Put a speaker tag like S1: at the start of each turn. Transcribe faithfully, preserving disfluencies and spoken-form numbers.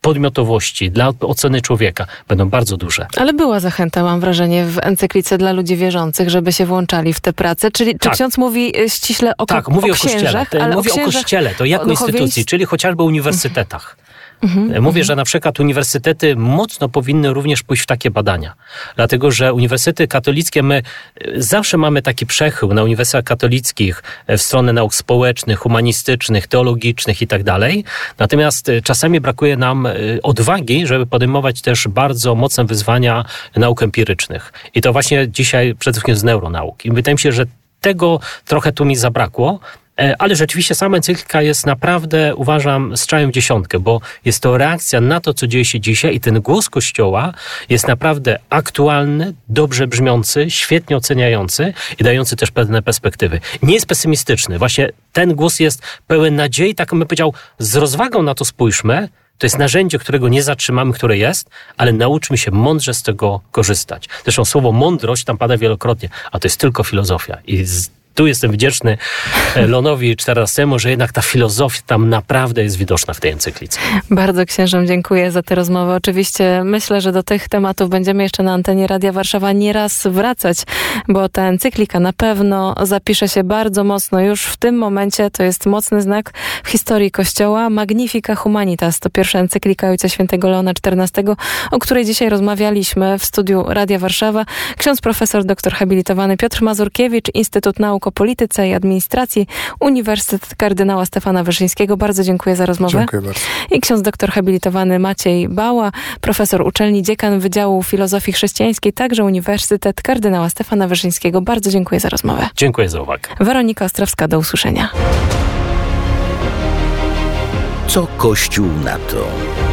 S1: podmiotowości, dla oceny człowieka będą bardzo duże.
S2: Ale była zachęta, mam wrażenie, w encyklice dla ludzi wierzących, żeby się włączali w tę pracę. Czyli
S1: tak.
S2: czy ksiądz mówi ściśle o,
S1: tak, mówi
S2: o
S1: o
S2: księżach?
S1: kościele.
S2: Ale
S1: mówi
S2: o, księżach,
S1: o kościele, to jako instytucji, czyli chociażby o uniwersytetach.
S2: Mhm,
S1: Mówię, że na przykład uniwersytety mocno powinny również pójść w takie badania. Dlatego, że uniwersytety katolickie, my zawsze mamy taki przechył na uniwersytetach katolickich w stronę nauk społecznych, humanistycznych, teologicznych i tak dalej. Natomiast czasami brakuje nam odwagi, żeby podejmować też bardzo mocne wyzwania nauk empirycznych. I to właśnie dzisiaj przede wszystkim z neuronauk. I wydaje mi się, że tego trochę tu mi zabrakło. Ale rzeczywiście sama encyklika jest naprawdę, uważam, strzałem w dziesiątkę, bo jest to reakcja na to, co dzieje się dzisiaj i ten głos Kościoła jest naprawdę aktualny, dobrze brzmiący, świetnie oceniający i dający też pewne perspektywy. Nie jest pesymistyczny. Właśnie ten głos jest pełen nadziei, tak bym powiedział, z rozwagą na to spójrzmy. To jest narzędzie, którego nie zatrzymamy, które jest, ale nauczmy się mądrze z tego korzystać. Zresztą słowo mądrość tam pada wielokrotnie, a to jest tylko filozofia. I z Tu jestem wdzięczny Leonowi czternastemu, że jednak ta filozofia tam naprawdę jest widoczna w tej encyklice.
S2: Bardzo księżom dziękuję za tę rozmowę. Oczywiście myślę, że do tych tematów będziemy jeszcze na antenie Radia Warszawa nieraz wracać, bo ta encyklika na pewno zapisze się bardzo mocno już w tym momencie. To jest mocny znak w historii Kościoła. Magnifica Humanitas to pierwsza encyklika Ojca Świętego Leona czternastego, o której dzisiaj rozmawialiśmy w studiu Radia Warszawa. Ksiądz profesor, doktor habilitowany Piotr Mazurkiewicz, Instytut Nauk o Polityce i Administracji, Uniwersytet Kardynała Stefana Wyszyńskiego. Bardzo dziękuję za rozmowę.
S3: Dziękuję bardzo.
S2: I ksiądz doktor habilitowany Maciej Bała, profesor uczelni, dziekan Wydziału Filozofii Chrześcijańskiej, także Uniwersytet Kardynała Stefana Wyszyńskiego. Bardzo dziękuję za rozmowę.
S1: Dziękuję za uwagę.
S2: Weronika Ostrowska, do usłyszenia.
S4: Co Kościół na to?